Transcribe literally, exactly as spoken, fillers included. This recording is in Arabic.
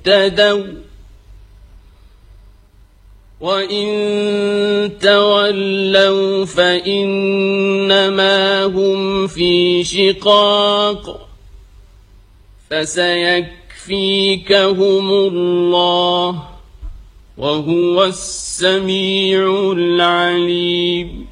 اهتدوا وإن تولوا فإنما هم في شقاق فسيكفيكهم الله وهو السميع العليم.